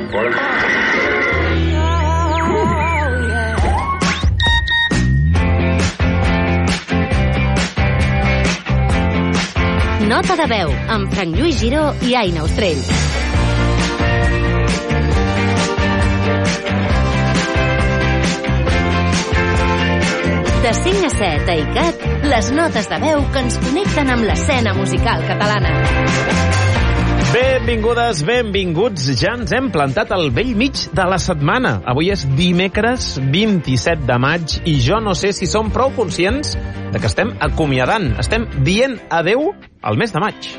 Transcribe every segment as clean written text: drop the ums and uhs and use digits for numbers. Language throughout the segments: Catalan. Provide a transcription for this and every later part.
importa. Nota de veu, amb Frank Lluís Giró i Aina Ostrell. De 5 a 7 a ICAT, les notes de veu que ens connecten amb l'escena musical catalana. Benvingudes, benvinguts. Ja ens hem plantat al bell mig de la setmana. Avui és dimecres 27 de maig i jo no sé si som prou conscients de que estem acomiadant, estem dient adeu al mes de maig.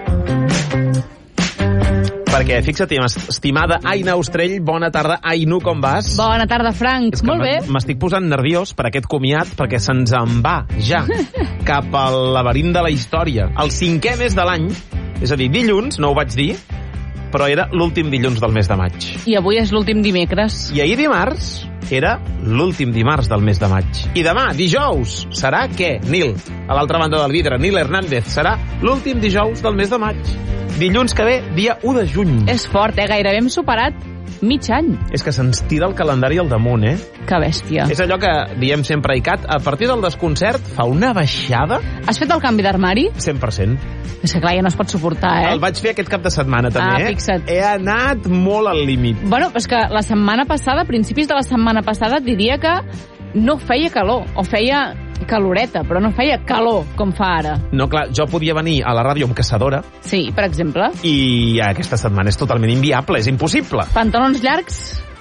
Perquè, fixa't, estimada Aina Ostrell, bona tarda. Ainu, com vas? Bona tarda, Frank. Molt bé. M'estic posant nerviós per aquest comiat, perquè se'ns en va ja cap al laberint de la història. El 5è mes de l'any, és a dir, dilluns, no ho vaig dir, però era l'últim dilluns del mes de maig. I avui és l'últim dimecres. I ahir dimarts era l'últim dimarts del mes de maig. I demà, dijous, serà què, Nil? A l'altra banda del vidre, Nil Hernández, serà l'últim dijous del mes de maig. Dilluns que ve, dia 1 de juny. És fort, Gairebé hem superat mig any. És que se'ns tira el calendari al damunt, Que bèstia. És allò que diem sempre a ICAT, a partir del desconcert fa una baixada... Has fet el canvi d'armari? 100%. És que clar, ja no es pot suportar, El vaig fer aquest cap de setmana, també, fixa't. He anat molt al límit. Bueno, és que la setmana passada, a principis de la setmana passada, diria que no feia calor, o feia caloreta, però no feia calor com fa ara. No, clar, jo podia venir a la ràdio amb caçadora. Sí, per exemple. I aquesta setmana és totalment inviable, és impossible. Pantalons llargs?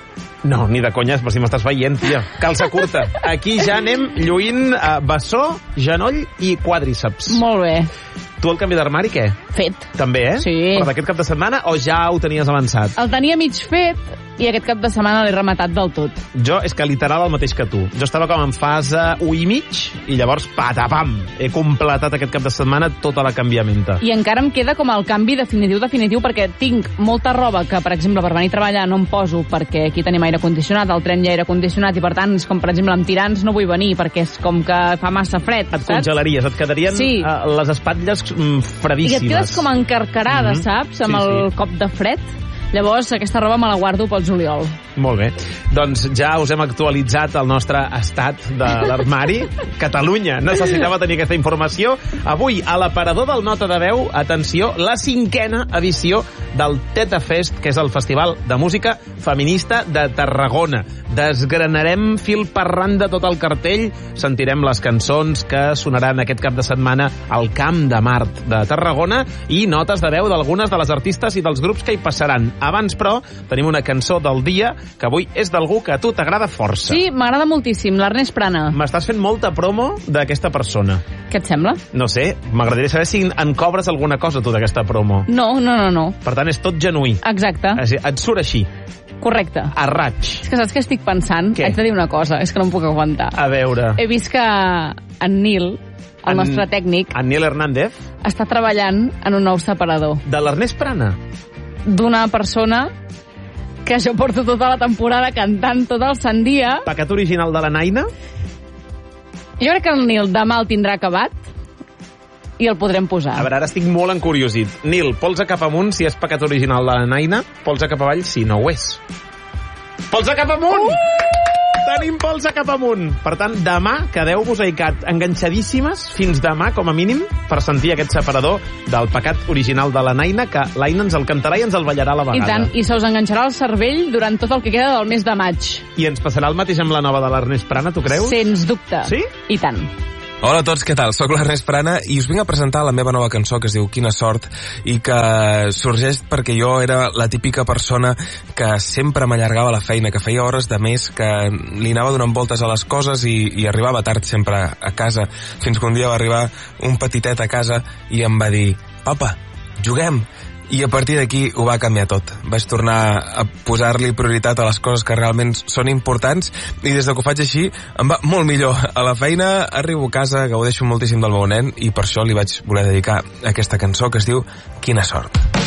No, ni de conya, per si m'estàs veient, tia. Calça curta. Aquí ja anem lluint bessó, genoll i quàdriceps. Molt bé. Tu el canvi d'armari, què? Fet. També, Sí. Però d'aquest cap de setmana o ja ho tenies avançat? El tenia mig fet i aquest cap de setmana l'he rematat del tot. Jo, és que literal el mateix que tu. Jo estava com en fase 1 i mig i llavors, patapam, he completat aquest cap de setmana tota la canviamenta. I encara em queda com el canvi definitiu, perquè tinc molta roba que, per exemple, per venir a treballar no em poso perquè aquí tenim aire condicionat, al tren hi ha aire condicionat i, per tant, és com, per exemple, amb tirants no vull venir perquè és com que fa massa fred, Et congelaries, et quedarien les espatlles fredíssimes. I et quedes com encarcarada, saps? Amb el cop de fred. Llavors, aquesta roba me la guardo pel juliol. Molt bé. Doncs ja us hem actualitzat el nostre estat de l'armari. Catalunya necessitava tenir aquesta informació. Avui, a l'aparador del Nota de Veu, atenció, la 5a edició del Teta Fest, que és el festival de música feminista de Tarragona. Desgranarem fil per randa tot el cartell, sentirem les cançons que sonaran aquest cap de setmana al Camp de Mart de Tarragona i notes de veu d'algunes de les artistes i dels grups que hi passaran. Abans, però, tenim una cançó del dia que avui és d'algú que a tu t'agrada força. Sí, m'agrada moltíssim, l'Ernest Prana. M'estàs fent molta promo d'aquesta persona. Què et sembla? No sé, m'agradaria saber si en cobres alguna cosa tu d'aquesta promo. No. Per tant, és tot genuí. Exacte. Et surt així. Correcte. A raig. És que saps què estic pensant? Què? Haig de dir una cosa, és que no em puc aguantar. A veure. He vist que en Nil, el nostre tècnic, En Nil Hernández, està treballant en un nou separador. de l'Ernest Prana. D'una persona que jo porto tota la temporada cantant tot el sant dia. Pecat original de la Naina. Jo crec que el Nil demà el tindrà acabat i el podrem posar. A veure, ara estic molt encuriosit. Nil, polsa cap amunt si és pecat original de la Naina, polsa cap avall si no ho és. Polsa cap amunt! Tenim polsa cap amunt! Per tant, demà quedeu-vos a ICAT enganxadíssimes, fins demà, com a mínim, per sentir aquest separador del pecat original de la Naina, que l'Aina ens el cantarà i ens el ballarà a la vegada. I tant, i se us enganxarà el cervell durant tot el que queda del mes de maig. I ens passarà el mateix amb la nova de l'Ernest Prana, tu creus? Sens dubte. Sí? I tant. Hola a tots, què tal? Soc l'Ernest Prana i us vinc a presentar la meva nova cançó que es diu Quina sort i que sorgeix perquè jo era la típica persona que sempre m'allargava la feina, que feia hores de més, que li anava donant voltes a les coses i arribava tard sempre a casa, fins que un dia va arribar un petitet a casa i em va dir: "Papa, juguem!" I a partir d'aquí ho va canviar tot. Vaig tornar a posar-li prioritat a les coses que realment són importants i des que ho faig així em va molt millor. A la feina arribo a casa, gaudeixo moltíssim del meu nen i per això li vaig voler dedicar aquesta cançó que es diu Quina sort.